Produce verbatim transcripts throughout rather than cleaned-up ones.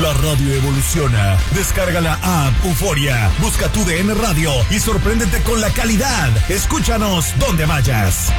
La radio evoluciona. Descarga la app Euforia, busca tu D N Radio y sorpréndete con la calidad. Escúchanos donde vayas.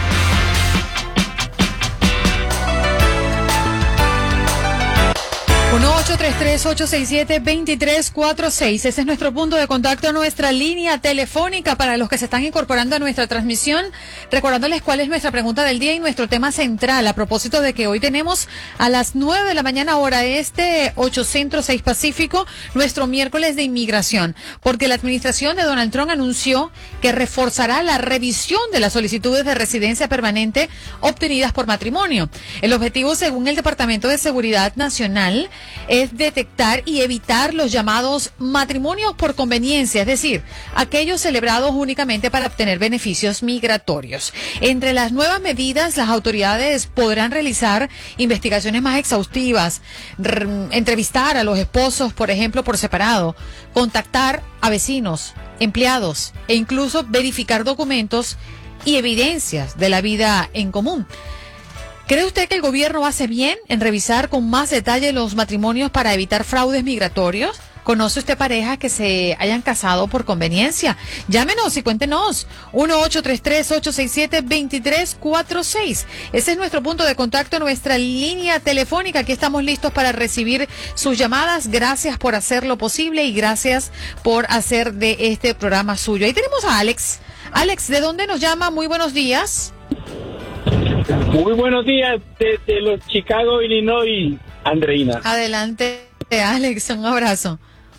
uno ocho tres tres, ocho seis siete, dos tres cuatro seis. Ese es nuestro punto de contacto, nuestra línea telefónica para los que se están incorporando a nuestra transmisión. Recordándoles cuál es nuestra pregunta del día y nuestro tema central, a propósito de que hoy tenemos a las nueve de la mañana hora este, ocho centro, seis pacífico, nuestro miércoles de inmigración. Porque la administración de Donald Trump anunció que reforzará la revisión de las solicitudes de residencia permanente obtenidas por matrimonio. El objetivo, según el Departamento de Seguridad Nacional, es detectar y evitar los llamados matrimonios por conveniencia, es decir, aquellos celebrados únicamente para obtener beneficios migratorios. Entre las nuevas medidas, las autoridades podrán realizar investigaciones más exhaustivas, entrevistar a los esposos, por ejemplo, por separado, contactar a vecinos, empleados e incluso verificar documentos y evidencias de la vida en común. ¿Cree usted que el gobierno hace bien en revisar con más detalle los matrimonios para evitar fraudes migratorios? ¿Conoce usted parejas que se hayan casado por conveniencia? Llámenos y cuéntenos. uno ocho tres tres, ocho seis siete, dos tres cuatro seis. Ese es nuestro punto de contacto, nuestra línea telefónica. Aquí estamos listos para recibir sus llamadas. Gracias por hacer lo posible y gracias por hacer de este programa suyo. Ahí tenemos a Alex. Alex, ¿de dónde nos llama? Muy buenos días. Muy buenos días desde los Chicago, Illinois, Andreina. Adelante, Alex, un abrazo.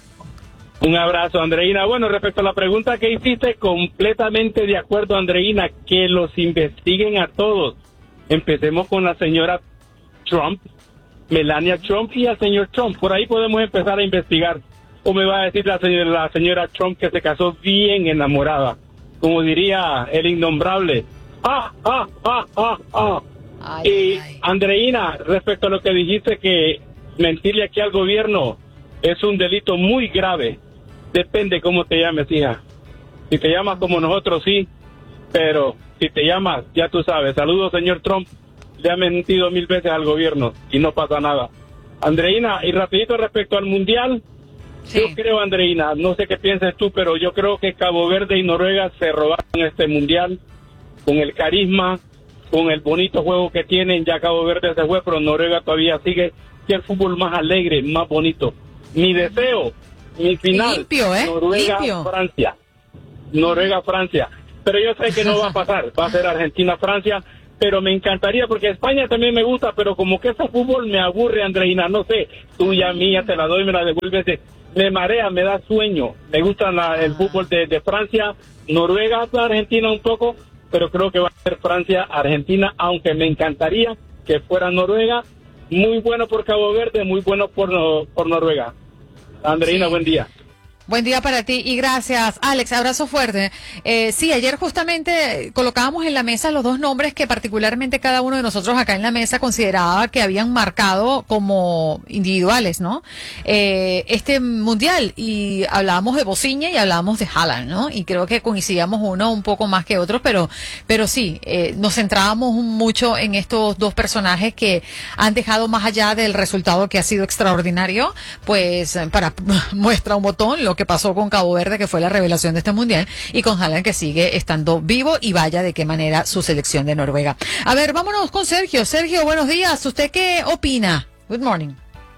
Un abrazo, Andreina. Bueno, respecto a la pregunta que hiciste, completamente de acuerdo, Andreina, que los investiguen a todos. Empecemos con la señora Trump, Melania Trump y al señor Trump. Por ahí podemos empezar a investigar. O me va a decir la señora, la señora Trump que se casó bien enamorada. Como diría el innombrable. Ah, ah, ah, ah, ah. Ay, y ay. Andreina, respecto a lo que dijiste que mentirle aquí al gobierno es un delito muy grave. Depende cómo te llames, hija. Si te llamas como nosotros, sí, pero si te llamas, ya tú sabes. Saludos, señor Trump. Le ha mentido mil veces al gobierno y no pasa nada. Andreina, y rapidito respecto al mundial, sí. Yo creo, Andreina, no sé qué piensas tú, pero yo creo que Cabo Verde y Noruega se robaron este mundial. Con el carisma, con el bonito juego que tienen, ya Cabo Verde se fue, pero Noruega todavía sigue, que el fútbol más alegre, más bonito. Mi deseo, mi final, limpio, ¿eh? Noruega, limpio. Francia, Noruega, Francia, pero yo sé que no va a pasar, va a ser Argentina, Francia, pero me encantaría, porque España también me gusta, pero como que ese fútbol me aburre, Andreina, no sé, tuya, mía, te la doy, me la devuelves, me marea, me da sueño, me gusta la, el fútbol de, de Francia, Noruega, Argentina un poco, pero creo que va a ser Francia, Argentina, aunque me encantaría que fuera Noruega. Muy bueno por Cabo Verde, muy bueno por, por Noruega. Andreina, sí. Buen día. Buen día para ti y gracias, Alex. Abrazo fuerte. Eh, sí, ayer justamente colocábamos en la mesa los dos nombres que particularmente cada uno de nosotros acá en la mesa consideraba que habían marcado como individuales, ¿no? Eh, este mundial, y hablábamos de Bociña y hablábamos de Haaland, ¿no? Y creo que coincidíamos uno un poco más que otro, pero, pero sí, eh, nos centrábamos mucho en estos dos personajes que han dejado, más allá del resultado que ha sido extraordinario, pues para muestra un botón lo que pasó con Cabo Verde, que fue la revelación de este mundial, y con Haaland, que sigue estando vivo, y vaya de qué manera su selección de Noruega. A ver, vámonos con Sergio. Sergio, buenos días. ¿Usted qué opina? Good morning.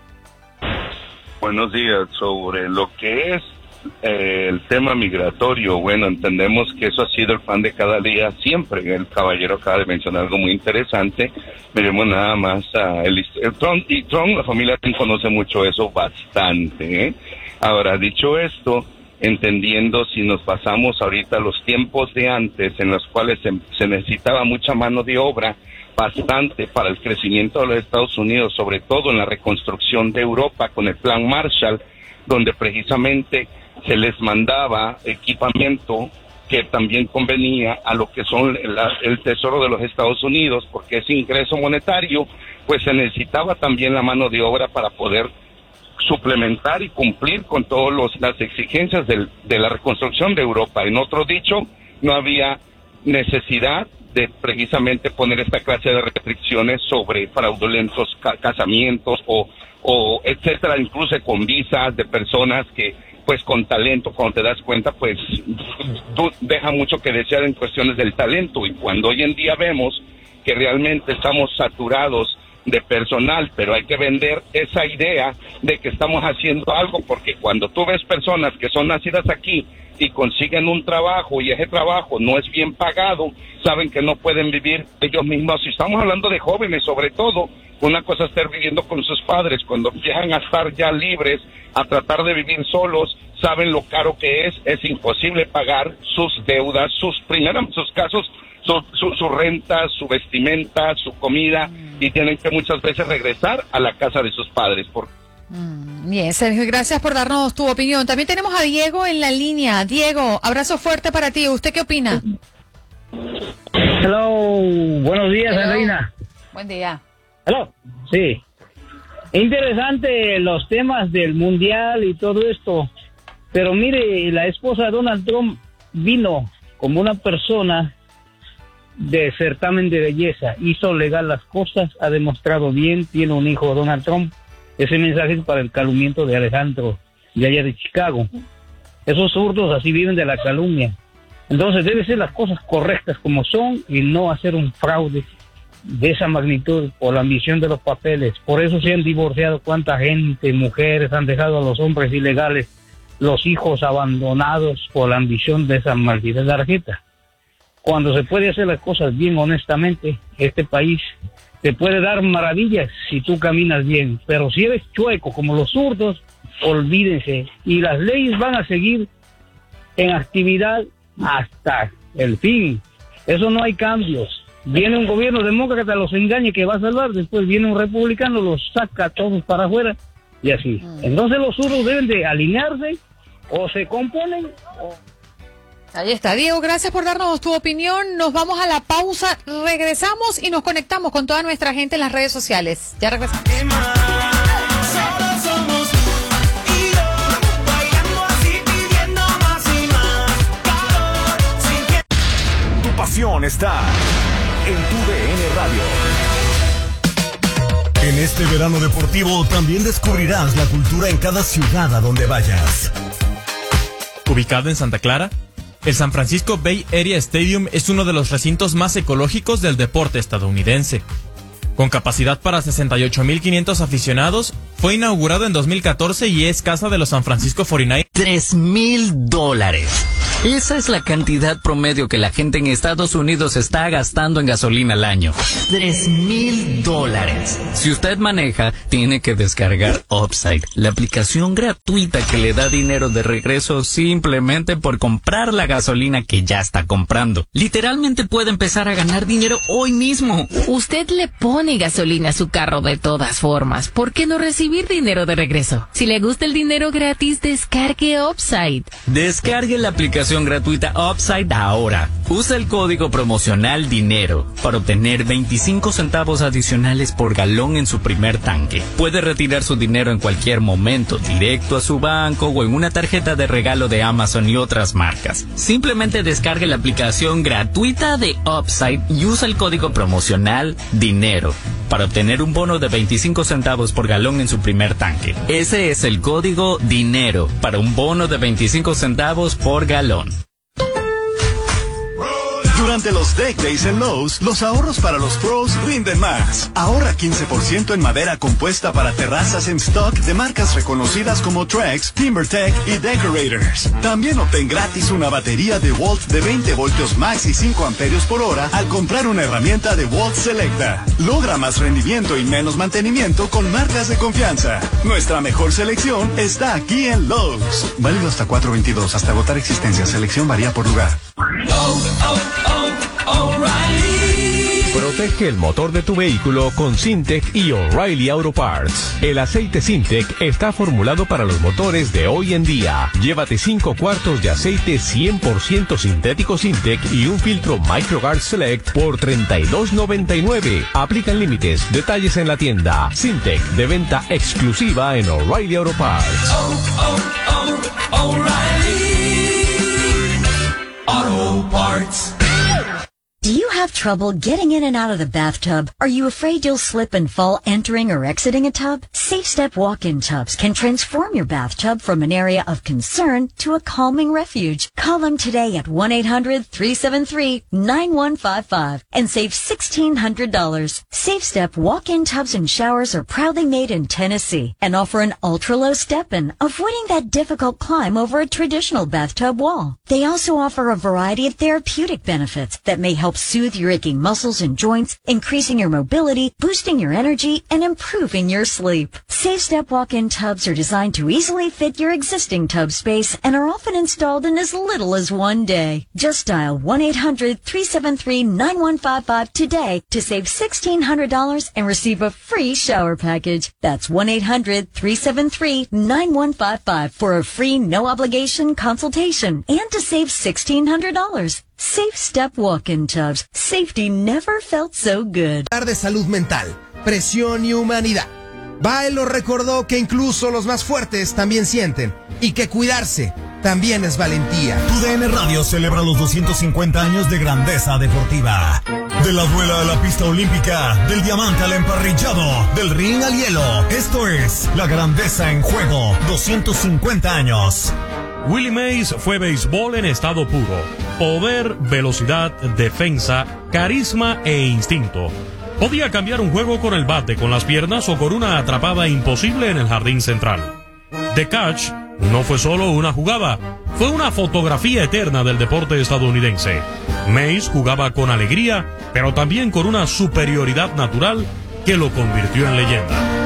Buenos días. Sobre lo que es eh, el tema migratorio, bueno, entendemos que eso ha sido el pan de cada día siempre. El caballero acaba de mencionar algo muy interesante. Veremos nada más a el, el Trump, y Trump, la familia Trump conoce mucho eso bastante, ¿eh? Ahora, dicho esto, entendiendo si nos pasamos ahorita a los tiempos de antes, en los cuales se, se necesitaba mucha mano de obra, bastante para el crecimiento de los Estados Unidos, sobre todo en la reconstrucción de Europa con el Plan Marshall, donde precisamente se les mandaba equipamiento que también convenía a lo que son la, el tesoro de los Estados Unidos, porque ese ingreso monetario, pues se necesitaba también la mano de obra para poder suplementar y cumplir con todas las exigencias del, de la reconstrucción de Europa. En otro dicho, no había necesidad de precisamente poner esta clase de restricciones sobre fraudulentos ca- casamientos o, o etcétera, incluso con visas de personas que pues con talento, cuando te das cuenta, pues tú deja mucho que desear en cuestiones del talento, y cuando hoy en día vemos que realmente estamos saturados de personal, pero hay que vender esa idea de que estamos haciendo algo, porque cuando tú ves personas que son nacidas aquí y consiguen un trabajo y ese trabajo no es bien pagado, saben que no pueden vivir ellos mismos. Si estamos hablando de jóvenes, sobre todo, una cosa es estar viviendo con sus padres, cuando empiezan a estar ya libres, a tratar de vivir solos, saben lo caro que es, es imposible pagar sus deudas, sus primeros, sus casos, su, su, su renta, su vestimenta, su comida, y tienen que muchas veces regresar a la casa de sus padres. Por... Mm, bien, Sergio, gracias por darnos tu opinión. También tenemos a Diego en la línea. Diego, abrazo fuerte para ti. ¿Usted qué opina? Hello, buenos días, Hello. Reina. Buen día. Hello. Sí. Interesante los temas del mundial y todo esto, pero mire, la esposa de Donald Trump vino como una persona de certamen de belleza, hizo legal las cosas, ha demostrado bien, tiene un hijo, Donald Trump. Ese mensaje es para el calumniento de Alejandro, de allá de Chicago. Esos zurdos así viven de la calumnia. Entonces debe ser las cosas correctas como son y no hacer un fraude de esa magnitud por la ambición de los papeles. Por eso se han divorciado cuánta gente, mujeres han dejado a los hombres ilegales, los hijos abandonados por la ambición de esa maldita tarjeta. Cuando se puede hacer las cosas bien, honestamente, este país te puede dar maravillas si tú caminas bien, pero si eres chueco como los zurdos, olvídense, y las leyes van a seguir en actividad hasta el fin. Eso no hay cambios. Viene un gobierno demócrata, los engaña que va a salvar, después viene un republicano, los saca todos para afuera y así. Entonces los zurdos deben de alinearse, o se componen o... Ahí está, Diego, gracias por darnos tu opinión. Nos vamos a la pausa, regresamos y nos conectamos con toda nuestra gente en las redes sociales. Ya regresamos. Tu pasión está en tu D N Radio. En este verano deportivo también descubrirás la cultura en cada ciudad a donde vayas. Ubicado en Santa Clara, el San Francisco Bay Area Stadium es uno de los recintos más ecológicos del deporte estadounidense. Con capacidad para sesenta y ocho mil quinientos aficionados, fue inaugurado en dos mil catorce y es casa de los San Francisco cuarenta y nueve. Tres mil dólares. Esa es la cantidad promedio que la gente en Estados Unidos está gastando en gasolina al año. Tres mil dólares. Si usted maneja, tiene que descargar Upside, la aplicación gratuita que le da dinero de regreso simplemente por comprar la gasolina que ya está comprando. Literalmente puede empezar a ganar dinero hoy mismo. Usted le pone gasolina a su carro de todas formas. ¿Por qué no recibir dinero de regreso? Si le gusta el dinero gratis, descargue Upside. Descargue la aplicación gratuita Upside ahora. Usa el código promocional DINERO para obtener veinticinco centavos adicionales por galón en su primer tanque. Puede retirar su dinero en cualquier momento, directo a su banco o en una tarjeta de regalo de Amazon y otras marcas. Simplemente descargue la aplicación gratuita de Upside y usa el código promocional DINERO para obtener un bono de veinticinco centavos por galón en su primer tanque. Ese es el código DINERO para un bono de veinticinco centavos por galón. Durante los Deck Days en Lowe's, los ahorros para los pros rinden más. Ahorra quince por ciento en madera compuesta para terrazas en stock de marcas reconocidas como Trex, TimberTech y Decorators. También obtén gratis una batería de Walt de veinte voltios max y cinco amperios por hora al comprar una herramienta de Walt Selecta. Logra más rendimiento y menos mantenimiento con marcas de confianza. Nuestra mejor selección está aquí en Lowe's. Válido hasta cuatro veintidós, hasta agotar existencia. Selección varía por lugar. Oh, oh, oh, O'Reilly. Protege el motor de tu vehículo con Syntec y O'Reilly Auto Parts. El aceite Syntec está formulado para los motores de hoy en día. Llévate cinco cuartos de aceite cien por ciento sintético Syntec y un filtro MicroGuard Select por treinta y dos noventa y nueve. Aplican límites. Detalles en la tienda. Syntec, de venta exclusiva en O'Reilly Auto Parts. Oh, oh, oh, O'Reilly Auto Parts. Do you have trouble getting in and out of the bathtub? Are you afraid you'll slip and fall entering or exiting a tub? Safe Step walk-in tubs can transform your bathtub from an area of concern to a calming refuge. Call them today at one eight hundred three seven three nine one five five and save sixteen hundred dollars. Safe Step walk-in tubs and showers are proudly made in Tennessee and offer an ultra-low step-in, avoiding that difficult climb over a traditional bathtub wall. They also offer a variety of therapeutic benefits that may help soothe your aching muscles and joints, increasing your mobility, boosting your energy, and improving your sleep. Safe Step walk-in tubs are designed to easily fit your existing tub space and are often installed in as little as one day. Just dial one eight hundred three seven three nine one five five today to save sixteen hundred dollars and receive a free shower package. That's one eight hundred three seven three nine one five five for a free no-obligation consultation and to save sixteen hundred dollars. Safe Step walk-in tubs. Safety never felt so good. De salud mental, presión y humanidad. Bae lo recordó que incluso los más fuertes también sienten y que cuidarse también es valentía. Tu D N Radio celebra los doscientos cincuenta años de grandeza deportiva. De la duela a la pista olímpica, del diamante al emparrillado, del ring al hielo. Esto es la grandeza en juego. doscientos cincuenta años. Willie Mays fue béisbol en estado puro. Poder, velocidad, defensa, carisma e instinto. Podía cambiar un juego con el bate, con las piernas o con una atrapada imposible en el jardín central. The Catch no fue solo una jugada, fue una fotografía eterna del deporte estadounidense. Mays jugaba con alegría, pero también con una superioridad natural que lo convirtió en leyenda.